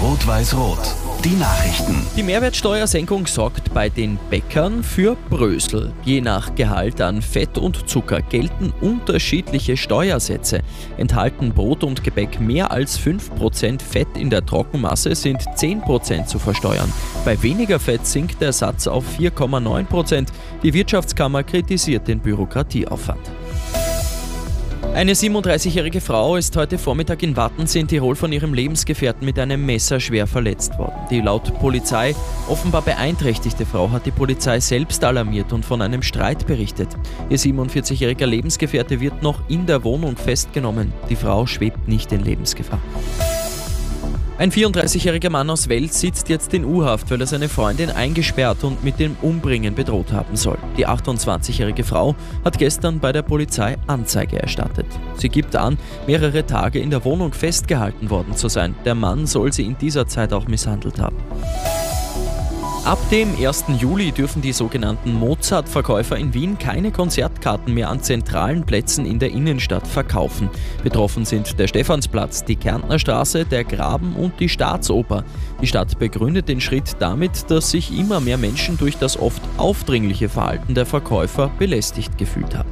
Rot-Weiß-Rot. Die Nachrichten. Die Mehrwertsteuersenkung sorgt bei den Bäckern für Brösel. Je nach Gehalt an Fett und Zucker gelten unterschiedliche Steuersätze. Enthalten Brot und Gebäck mehr als 5% Fett in der Trockenmasse, sind 10% zu versteuern. Bei weniger Fett sinkt der Satz auf 4,9%. Die Wirtschaftskammer kritisiert den Bürokratieaufwand. Eine 37-jährige Frau ist heute Vormittag in Wattens in Tirol von ihrem Lebensgefährten mit einem Messer schwer verletzt worden. Die laut Polizei offenbar beeinträchtigte Frau hat die Polizei selbst alarmiert und von einem Streit berichtet. Ihr 47-jähriger Lebensgefährte wird noch in der Wohnung festgenommen. Die Frau schwebt nicht in Lebensgefahr. Ein 34-jähriger Mann aus Wels sitzt jetzt in U-Haft, weil er seine Freundin eingesperrt und mit dem Umbringen bedroht haben soll. Die 28-jährige Frau hat gestern bei der Polizei Anzeige erstattet. Sie gibt an, mehrere Tage in der Wohnung festgehalten worden zu sein. Der Mann soll sie in dieser Zeit auch misshandelt haben. Ab dem 1. Juli dürfen die sogenannten Mozart-Verkäufer in Wien keine Konzertkarten mehr an zentralen Plätzen in der Innenstadt verkaufen. Betroffen sind der Stephansplatz, die Kärntner Straße, der Graben und die Staatsoper. Die Stadt begründet den Schritt damit, dass sich immer mehr Menschen durch das oft aufdringliche Verhalten der Verkäufer belästigt gefühlt haben.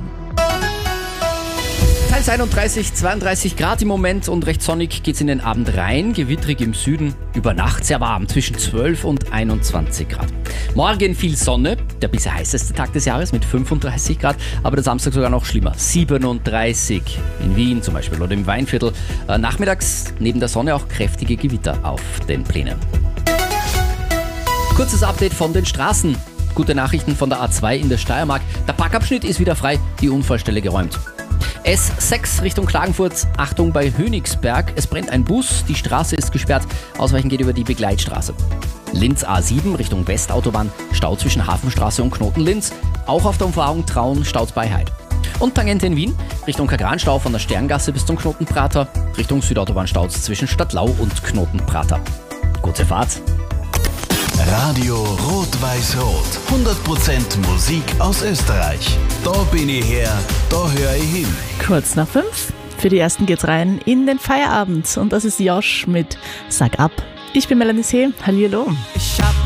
Teils 31, 32 Grad im Moment und recht sonnig geht's in den Abend rein. Gewittrig im Süden, über Nacht sehr warm, zwischen 12 und 21 Grad. Morgen viel Sonne, der bisher heißeste Tag des Jahres mit 35 Grad, aber der Samstag sogar noch schlimmer, 37 in Wien zum Beispiel oder im Weinviertel. Nachmittags neben der Sonne auch kräftige Gewitter auf den Plänen. Kurzes Update von den Straßen. Gute Nachrichten von der A2 in der Steiermark. Der Parkabschnitt ist wieder frei, die Unfallstelle geräumt. S6 Richtung Klagenfurt, Achtung bei Hönigsberg, es brennt ein Bus, die Straße ist gesperrt, Ausweichen geht über die Begleitstraße. Linz A7 Richtung Westautobahn, Stau zwischen Hafenstraße und Knoten-Linz, auch auf der Umfahrung Traun, staut bei Heid. Und Tangente in Wien, Richtung Kagranstau von der Sterngasse bis zum Knotenprater, Richtung Südautobahn staut zwischen Stadtlau und Knotenprater. Gute Fahrt! Radio Rot-Weiß-Rot. 100% Musik aus Österreich. Da bin ich her, da höre ich hin. Kurz nach 5. Für die Ersten geht's rein in den Feierabend. Und das ist Josh mit Sag ab. Ich bin Melanie See. Hallihallo. Ich hab